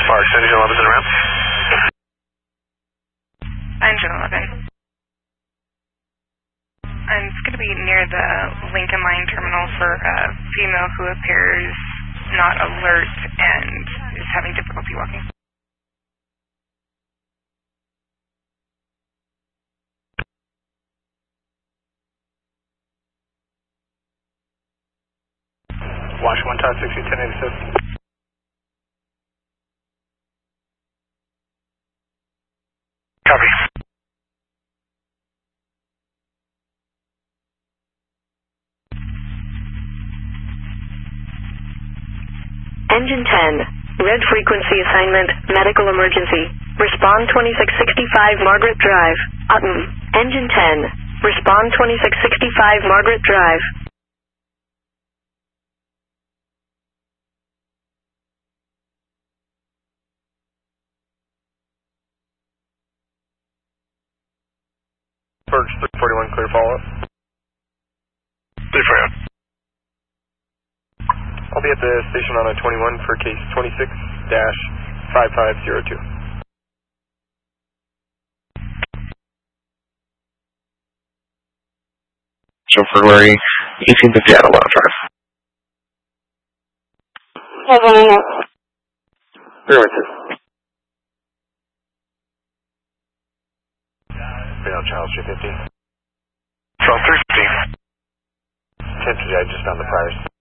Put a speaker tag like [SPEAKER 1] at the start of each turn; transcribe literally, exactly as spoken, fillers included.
[SPEAKER 1] Mark, engine eleven is around.
[SPEAKER 2] Engine eleven. And it's going to be near the Lincoln Line terminal for a female who appears not alert and is having difficulty walking.
[SPEAKER 1] Wash one, Todd sixty, ten eighty-seven. Copy.
[SPEAKER 3] Engine ten, red frequency assignment, medical emergency. Respond twenty-six sixty-five Margaret Drive, Utton. Engine ten, respond twenty-six sixty-five Margaret Drive.
[SPEAKER 1] Birch three forty-one, clear follow-up. three forty-one. I'll be at the station on I twenty-one for case twenty-six dash five five zero two.
[SPEAKER 4] Chauffeur Larry, eighteen fifty Adelon Drive.
[SPEAKER 1] three one two. Charles three fifty. Charles three fifty. ten P I just on the priors.